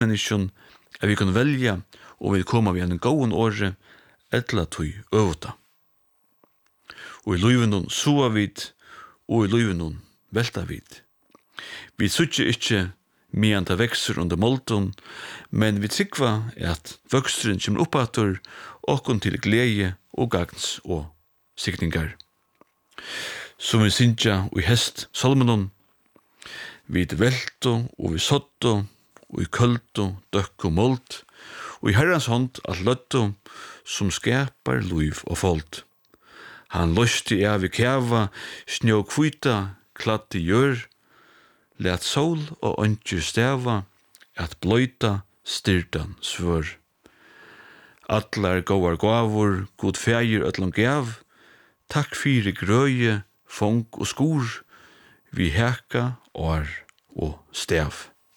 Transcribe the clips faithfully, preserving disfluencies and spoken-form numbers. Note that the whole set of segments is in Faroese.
menneskjon at vi kan velja og vi koma vi en gåen åre etla tøy øvta. Og i løyvenon sua vid, og i løyvenon velta vid. Vi sutje ikkje medan det vekser under molton, men vi tryggva at vøkstren kommer oppatur okkon til glede og gagns og sikningar. Som vi synsja og i hest salmenon, vid velto og vi sotto, og i kølto, døkk og molt, og i herrans hånd alt løtto, som skapar luiv og folt. Han løsti av i kjava, snjå kvita, klatt i gjør, let sol og ønskje stava, at bløyta styrtan svør. Atlar gåar gavur, god fægir öllum gav, takk fyrir grøye, fong og skor, vi heka, år og stav.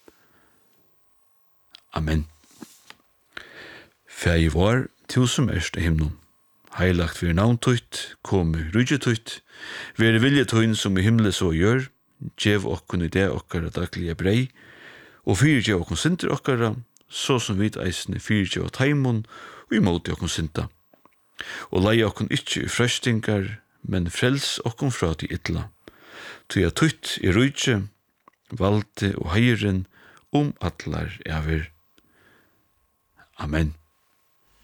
Amen. Fægir var, til som erst i himnon. Heilagt vir navntøyt, komi rydgetøyt, vere viljetøyn som i himle så gjør, gjev okkun i det okkara daglige brei, og fyrir gjev okkun sinter okkara, så som vid eisne fyrir gjev taimon, og imot okkun sinta. Og lei okkun ikkje i frøstingar, men frels okkun fra til ytla. Tøy a tøyt i rydje, valde og heiren, om atlar er. Amen.